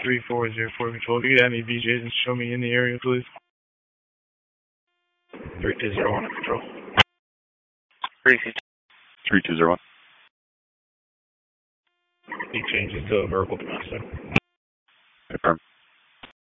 3404 control. If you could have me VJs and show me in the area, please. 3201 control. 3201. He changes to a vertical domestic. Confirm.